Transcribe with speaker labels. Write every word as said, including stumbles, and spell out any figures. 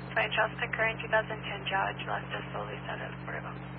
Speaker 1: Fine Shasta current two thousand ten Judge, last is solely set at Portable.